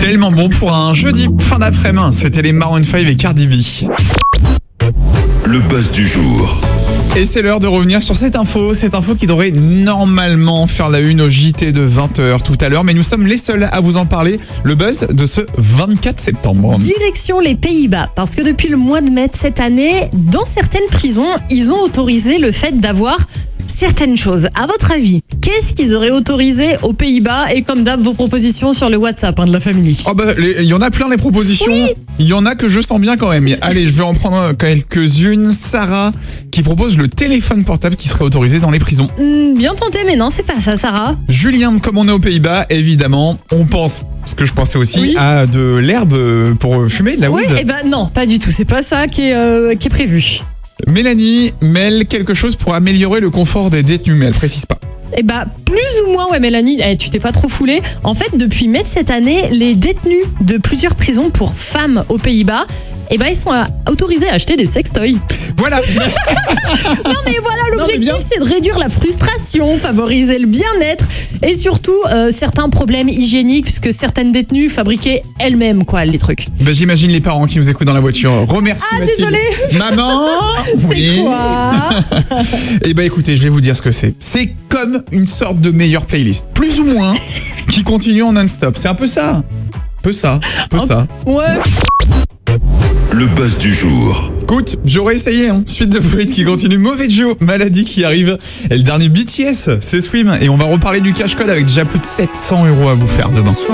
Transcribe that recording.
Tellement bon pour un jeudi fin d'après-midi. C'était les Maroon 5 et Cardi B. Le buzz du jour. Et c'est l'heure de revenir sur cette info qui devrait normalement faire la une au JT de 20h tout à l'heure, mais nous sommes les seuls à vous en parler. Le buzz de ce 24 septembre. Direction les Pays-Bas, parce que depuis le mois de mai de cette année, dans certaines prisons, ils ont autorisé le fait d'avoir certaines choses. À votre avis, qu'est-ce qu'ils auraient autorisé aux Pays-Bas? Et comme d'hab, vos propositions sur le WhatsApp de la famille. Oh bah, il y en a plein les propositions. Oui. Il y en a que je sens bien quand même. Allez, je vais en prendre quelques-unes. Sarah qui propose le téléphone portable qui serait autorisé dans les prisons. Bien tenté, mais non, c'est pas ça, Sarah. Julien, comme on est aux Pays-Bas, évidemment, on pense, ce que je pensais aussi, Oui. à de l'herbe pour fumer, de la Oui, weed. et ben non, pas du tout. C'est pas ça qui est prévu. Mélanie mêle quelque chose pour améliorer le confort des détenus, mais elle précise pas. Eh bah, plus ou moins, ouais, Mélanie, tu t'es pas trop foulée. En fait, depuis mai de cette année, les détenus de plusieurs prisons pour femmes aux Pays-Bas, ils sont autorisés à acheter des sextoys. Voilà. Non mais voilà, mais l'objectif bien. c'est de réduire la frustration, favoriser le bien-être et surtout certains problèmes hygiéniques puisque certaines détenues fabriquaient elles-mêmes les trucs. Bah, j'imagine les parents qui nous écoutent dans la voiture. Remercie Mathilde. Désolée. Maman. C'est quoi? Eh bah écoutez, je vais vous dire ce que c'est. C'est comme une sorte de meilleure playlist, plus ou moins, qui continue en non-stop. C'est un peu ça. Ça. Ouais. Le buzz du jour. Écoute, j'aurais essayé. Suite de Fluide qui continue. Mauvais Joe, maladie qui arrive. Et le dernier BTS, c'est Swim. Et on va reparler du cash code avec déjà plus de 700 € à vous faire demain.